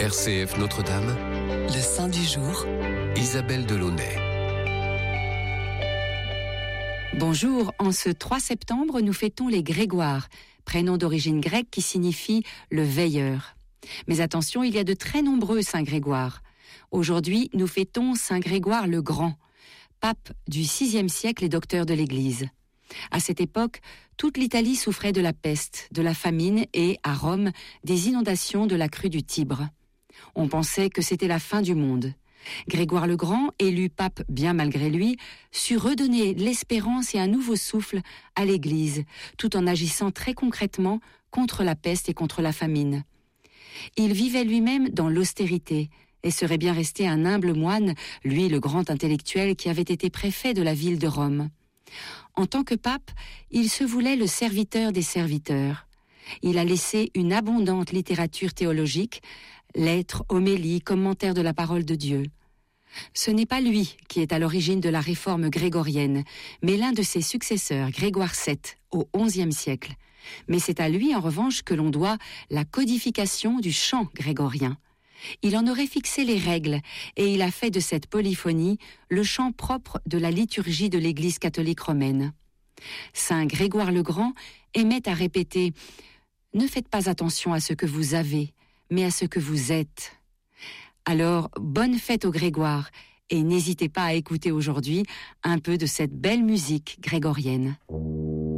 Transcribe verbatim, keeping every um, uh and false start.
R C F Notre-Dame, le saint du jour, Isabelle Delaunay. Bonjour, en ce trois septembre, nous fêtons les Grégoires, prénom d'origine grecque qui signifie le veilleur. Mais attention, il y a de très nombreux saints Grégoire. Aujourd'hui, nous fêtons saint Grégoire le Grand, pape du sixième siècle et docteur de l'Église. À cette époque, toute l'Italie souffrait de la peste, de la famine et, à Rome, des inondations de la crue du Tibre. On pensait que c'était la fin du monde. Grégoire le Grand, élu pape bien malgré lui, sut redonner l'espérance et un nouveau souffle à l'Église, tout en agissant très concrètement contre la peste et contre la famine. Il vivait lui-même dans l'austérité et serait bien resté un humble moine, lui le grand intellectuel qui avait été préfet de la ville de Rome. En tant que pape, il se voulait le serviteur des serviteurs. Il a laissé une abondante littérature théologique, lettres, homélies, commentaires de la parole de Dieu. Ce n'est pas lui qui est à l'origine de la réforme grégorienne, mais l'un de ses successeurs, Grégoire sept, au onzième siècle. Mais c'est à lui, en revanche, que l'on doit la codification du chant grégorien. Il en aurait fixé les règles et il a fait de cette polyphonie le chant propre de la liturgie de l'Église catholique romaine. Saint Grégoire le Grand aimait à répéter « Ne faites pas attention à ce que vous avez, mais à ce que vous êtes ». Alors, bonne fête aux Grégoire et n'hésitez pas à écouter aujourd'hui un peu de cette belle musique grégorienne.